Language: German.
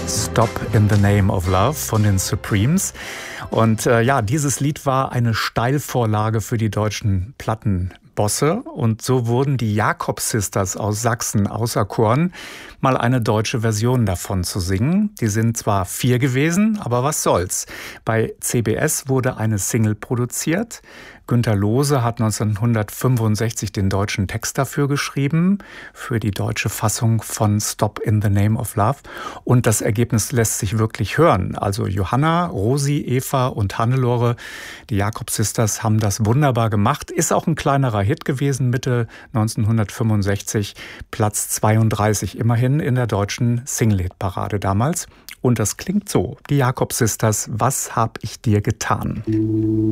Stop in the Name of Love von den Supremes. Und dieses Lied war eine Steilvorlage für die deutschen Plattenbosse. Und so wurden die Jakob Sisters aus Sachsen auserkoren, mal eine deutsche Version davon zu singen. Die sind zwar 4 gewesen, aber was soll's. Bei CBS wurde eine Single produziert. Günter Lohse hat 1965 den deutschen Text dafür geschrieben, für die deutsche Fassung von Stop in the Name of Love. Und das Ergebnis lässt sich wirklich hören. Also Johanna, Rosi, Eva und Hannelore, die Jakob Sisters, haben das wunderbar gemacht. Ist auch ein kleinerer Hit gewesen, Mitte 1965, Platz 32 immerhin in der deutschen Single-Hit-Parade damals. Und das klingt so, die Jakob Sisters, was hab ich dir getan?